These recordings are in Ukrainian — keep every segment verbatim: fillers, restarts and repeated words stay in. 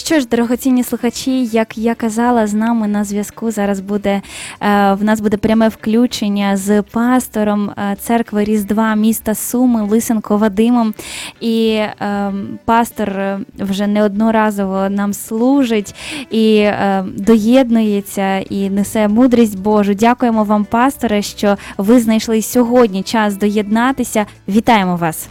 Що ж, дорогоцінні слухачі, як я казала, з нами на зв'язку зараз буде, в нас буде пряме включення з пастором церкви Різдва міста Суми Лисенко Вадимом. І пастор вже неодноразово нам служить і доєднується і несе мудрість Божу. Дякуємо вам, пасторе, що ви знайшли сьогодні час доєднатися. Вітаємо вас!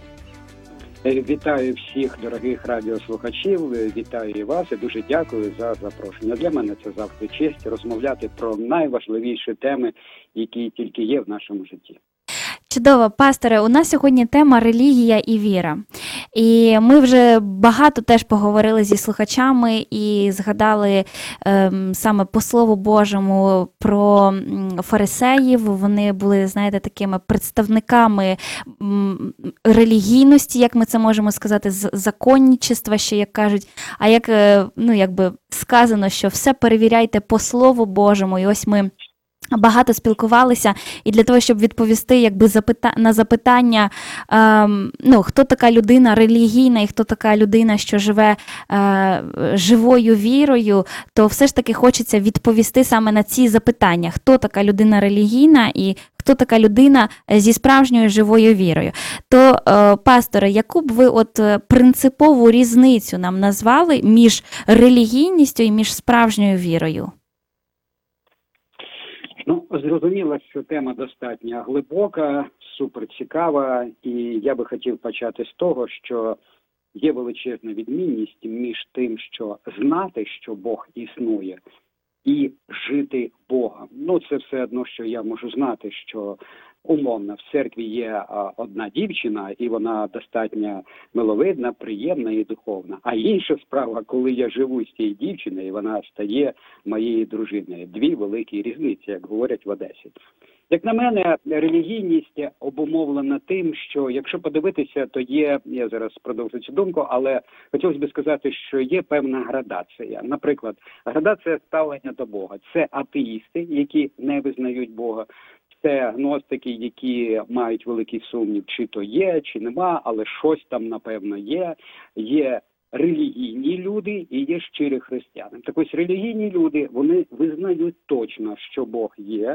Вітаю всіх дорогих радіослухачів, вітаю і вас і дуже дякую за запрошення. Для мене це завжди честь розмовляти про найважливіші теми, які тільки є в нашому житті. Чудово, пасторе, у нас сьогодні тема релігія і віра. І ми вже багато теж поговорили зі слухачами і згадали ем, саме по Слову Божому про фарисеїв. Вони були, знаєте, такими представниками м, релігійності, як ми це можемо сказати, законничества, ще як кажуть. А як, ну, якби сказано, що все перевіряйте по Слову Божому. І ось ми багато спілкувалися, і для того, щоб відповісти якби запита... на запитання, ем, ну, хто така людина релігійна і хто така людина, що живе е, живою вірою, то все ж таки хочеться відповісти саме на ці запитання. Хто така людина релігійна і хто така людина зі справжньою живою вірою. То, е, пасторе, яку б ви от принципову різницю нам назвали між релігійністю і між справжньою вірою? Ну, зрозуміло, що тема достатньо глибока, суперцікава, і я би хотів почати з того, що є величезна відмінність між тим, що знати, що Бог існує, і жити Богом. Ну, це все одно, що я можу знати, що умовно в церкві є одна дівчина, і вона достатньо миловидна, приємна і духовна. А інша справа, коли я живу з цією дівчиною, і вона стає моєю дружиною. Дві великі різниці, як говорять в Одесі. Як на мене, релігійність обумовлена тим, що, якщо подивитися, то є, я зараз продовжу цю думку, але хотілося б сказати, що є певна градація. Наприклад, градація ставлення до Бога. Це атеїсти, які не визнають Бога. Це агностики, які мають великий сумнів, чи то є, чи нема, але щось там, напевно, є. Є релігійні люди і є щирі християни. Так ось релігійні люди, вони визнають точно, що Бог є,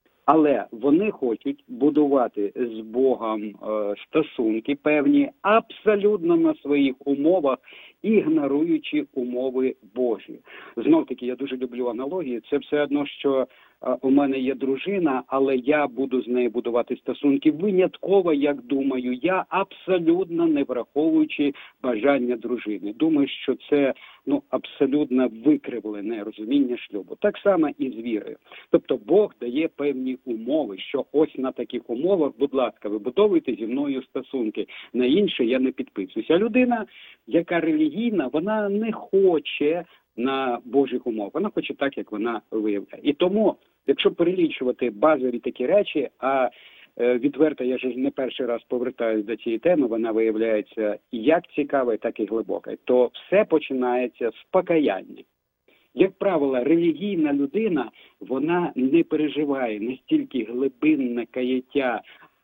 але вони хочуть будувати з Богом е, стосунки певні абсолютно на своїх умовах, ігноруючи умови Божі. Знов-таки, я дуже люблю аналогії. Це все одно, що е, у мене є дружина, але я буду з нею будувати стосунки винятково, як думаю я, абсолютно не враховуючи бажання дружини. Думаю, що це ну, абсолютно викривлене розуміння шлюбу. Так само і з вірою. Тобто Бог дає певні умови, що ось на таких умовах, будь ласка, вибудовуйте зі мною стосунки. На інше я не підписуюся. А людина, яка релігійна, вона не хоче на Божих умов. Вона хоче так, як вона виявляє. І тому, якщо перелічувати базові такі речі, а е, відверто, я ж не перший раз повертаюся до цієї теми, вона виявляється як цікава, так і глибока, то все починається з покаяння. Як правило, релігійна людина, вона не переживає настільки глибинне каяття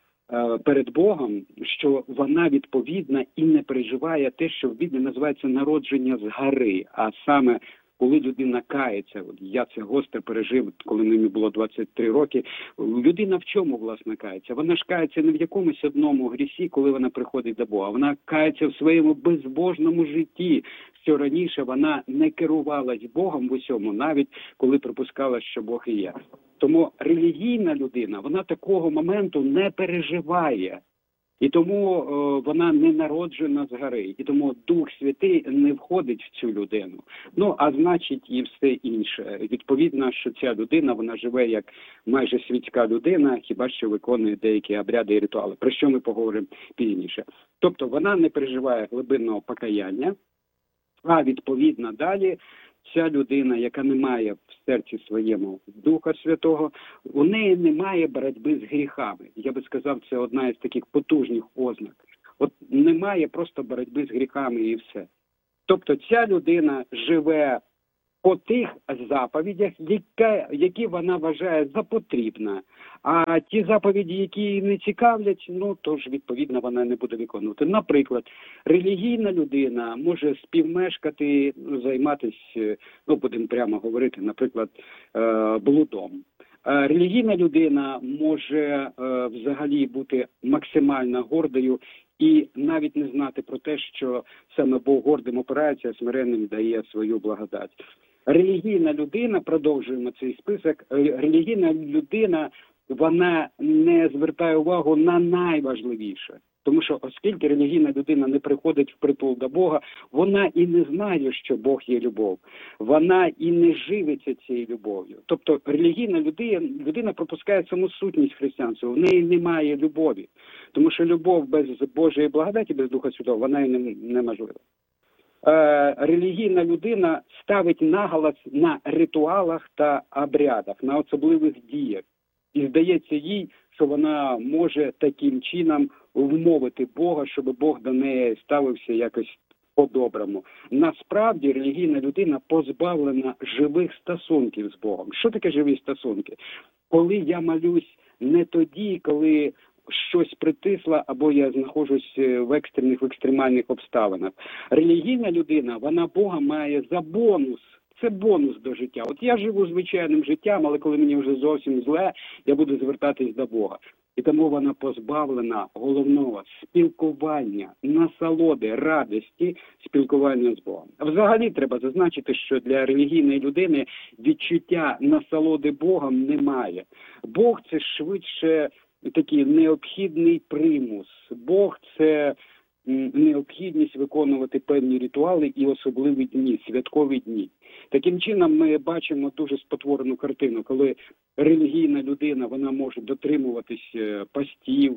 е, перед Богом, що вона відповідна і не переживає те, що в Біблії називається народження згори, а саме коли людина кається, от я це гостро пережив, коли мені було двадцять три роки, людина в чому, власне, кається? Вона ж кається не в якомусь одному грісі, коли вона приходить до Бога. Вона кається в своєму безбожному житті, що раніше вона не керувалась Богом в усьому, навіть коли припускала, що Бог і є. Тому релігійна людина, вона такого моменту не переживає. І тому о, вона не народжена згори, і тому Дух Святий не входить в цю людину. Ну, а значить і все інше. Відповідно, що ця людина, вона живе як майже світська людина, хіба що виконує деякі обряди і ритуали, про що ми поговоримо пізніше. Тобто вона не переживає глибинного покаяння, а відповідно далі ця людина, яка не має в серці своєму Духа Святого, у неї немає боротьби з гріхами. Я би сказав, це одна із таких потужних ознак. От немає просто боротьби з гріхами і все. Тобто ця людина живе по тих заповідях, яка, які вона вважає за потрібне. А ті заповіді, які її не цікавлять, ну, то ж, відповідно, вона не буде виконувати. Наприклад, релігійна людина може співмешкати, займатися, ну, будемо прямо говорити, наприклад, блудом. Релігійна людина може взагалі бути максимально гордою і навіть не знати про те, що саме Бог гордим опирається, а смиренним дає свою благодать. Релігійна людина, продовжуємо цей список, релігійна людина, вона не звертає увагу на найважливіше. Тому що, оскільки релігійна людина не приходить в притул до Бога, вона і не знає, що Бог є любов. Вона і не живиться цією любов'ю. Тобто релігійна людина, людина пропускає саму сутність християнства. В неї немає любові. Тому що любов без Божої благодаті, без Духа Святого, вона і неможлива. Е, релігійна людина ставить наголос на ритуалах та обрядах, на особливих діях. І здається їй, що вона може таким чином вмовити Бога, щоб Бог до неї ставився якось по-доброму. Насправді релігійна людина позбавлена живих стосунків з Богом. Що таке живі стосунки? Коли я молюсь не тоді, коли щось притисло, або я знаходжусь в екстрених, в екстремальних обставинах. Релігійна людина, вона Бога має за бонус. Це бонус до життя. От я живу звичайним життям, але коли мені вже зовсім зле, я буду звертатись до Бога. І тому вона позбавлена головного спілкування, насолоди, радості спілкування з Богом. Взагалі треба зазначити, що для релігійної людини відчуття насолоди Богом немає. Бог – це швидше такий необхідний примус. Бог – це необхідність виконувати певні ритуали і особливі дні, святкові дні. Таким чином ми бачимо дуже спотворену картину, коли релігійна людина, вона може дотримуватись постів,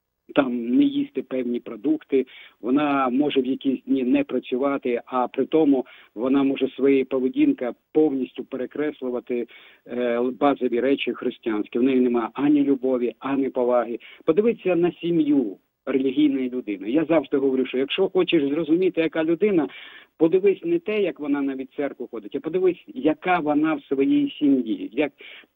там не їсти певні продукти, вона може в якісь дні не працювати, а при тому вона може своєю поведінкою повністю перекреслювати е, базові речі християнські. В неї немає ані любові, ані поваги. Подивіться на сім'ю релігійної людини. Я завжди говорю, що якщо хочеш зрозуміти, яка людина, подивись не те, як вона навіть в церкву ходить, а подивись, яка вона в своїй сім'ї, як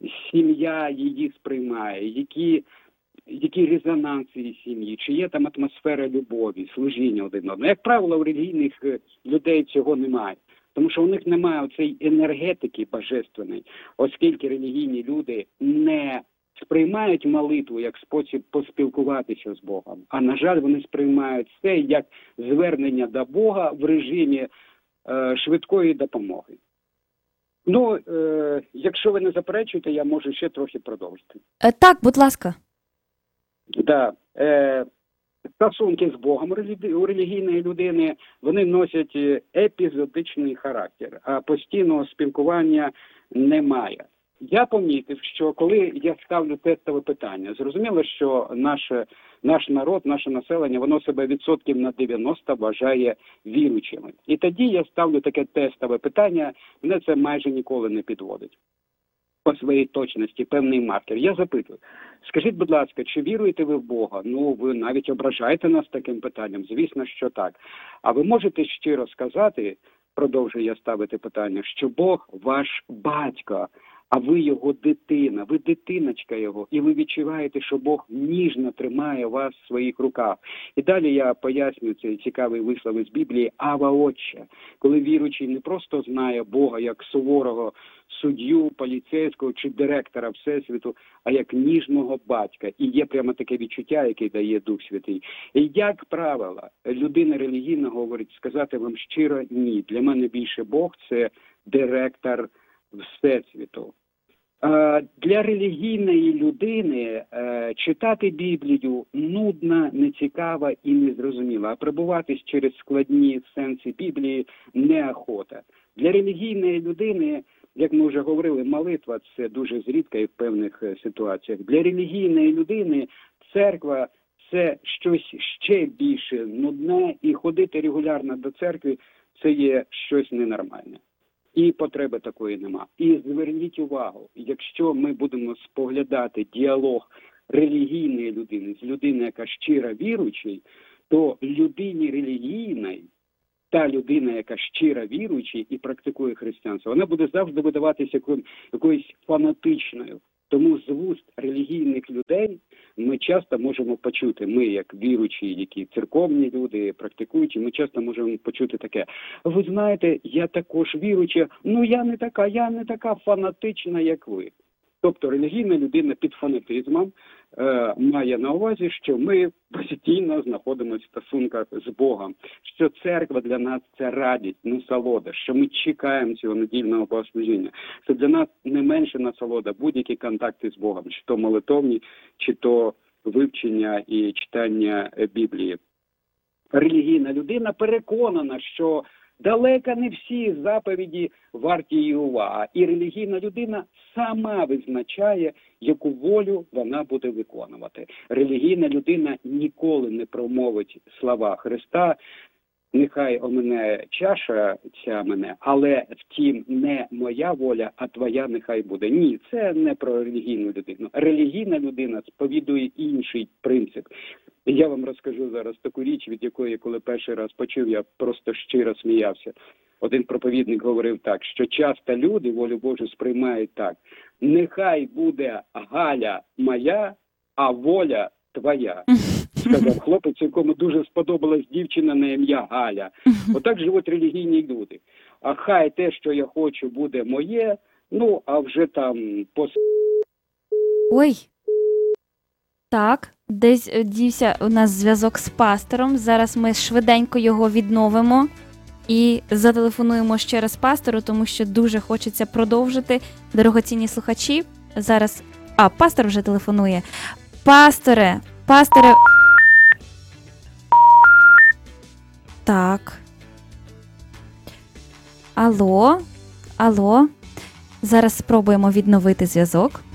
сім'я її сприймає, які, які резонанс її сім'ї, чи є там атмосфера любові, служіння один одного. Як правило, у релігійних людей цього немає. Тому що у них немає цієї енергетики божественної, оскільки релігійні люди не сприймають молитву як спосіб поспілкуватися з Богом. А, на жаль, вони сприймають це як звернення до Бога в режимі е, швидкої допомоги. Ну, е, якщо ви не заперечуєте, я можу ще трохи продовжити. Е, так, будь ласка. Да. Е, стосунки з Богом у релігійної людини, вони носять епізодичний характер, а постійного спілкування немає. Я помітив, що коли я ставлю тестове питання, зрозуміло, що наше, наш народ, наше населення, воно себе відсотків на дев'яносто вважає віруючими. І тоді я ставлю таке тестове питання, мене це майже ніколи не підводить. По своїй точності, певний маркер. Я запитую, скажіть, будь ласка, чи віруєте ви в Бога? Ну, ви навіть ображаєте нас таким питанням, звісно, що так. А ви можете щиро сказати, продовжую я ставити питання, що Бог ваш батько, а ви його дитина, ви дитиночка його, і ви відчуваєте, що Бог ніжно тримає вас в своїх руках. І далі я поясню цей цікавий вислов із Біблії «Ава Отче», коли віруючий не просто знає Бога як суворого суддю, поліцейського чи директора Всесвіту, а як ніжного батька. І є прямо таке відчуття, яке дає Дух Святий. І як правило, людина релігійна говорить, сказати вам щиро ні. Для мене більше Бог – це директор Всесвіту. Для релігійної людини читати Біблію нудно, нецікаво і незрозуміло, а перебуватись через складні сенси Біблії неохота. Для релігійної людини, як ми вже говорили, молитва – це дуже зрідка і в певних ситуаціях. Для релігійної людини церква – це щось ще більше нудне, і ходити регулярно до церкви – це є щось ненормальне. І потреби такої нема. І зверніть увагу, якщо ми будемо споглядати діалог релігійної людини з людиною, яка щиро віруючий, то людині релігійної та людина, яка щира віруюча і практикує християнство, вона буде завжди видаватися якою- якоюсь фанатичною. Тому з вуст релігійних людей ми часто можемо почути, ми як віруючі, які церковні люди, практикуючі, ми часто можемо почути таке: ви знаєте, я також віруюча, ну я не така, я не така фанатична, як ви. Тобто релігійна людина під фанатизмом е, має на увазі, що ми постійно знаходимося в стосунках з Богом, що церква для нас – це радість, насолода, що ми чекаємо цього недільного богослужіння, що для нас не менше насолода будь-які контакти з Богом, чи то молитовні, чи то вивчення і читання е, Біблії. Релігійна людина переконана, що далеко не всі заповіді варті її уваги. І релігійна людина сама визначає, яку волю вона буде виконувати. Релігійна людина ніколи не промовить слова Христа: нехай омине чаша ця мене, але втім не моя воля, а твоя нехай буде. Ні, це не про релігійну людину. Релігійна людина сповідує інший принцип. І я вам розкажу зараз таку річ, від якої, коли перший раз почув, я просто щиро сміявся. Один проповідник говорив так, що часто люди волю Божу сприймають так: нехай буде Галя моя, а воля твоя. Сказав хлопець, якому дуже сподобалась дівчина на ім'я Галя. Отак живуть релігійні люди. А хай те, що я хочу, буде моє, ну, а вже там по... Ой. Так, десь е, дівся у нас зв'язок з пастором. Зараз ми швиденько його відновимо і зателефонуємо ще раз пастору, тому що дуже хочеться продовжити. Дорогоцінні слухачі, зараз... А, пастор вже телефонує. Пасторе, пасторе... Так. Алло, алло. Зараз спробуємо відновити зв'язок.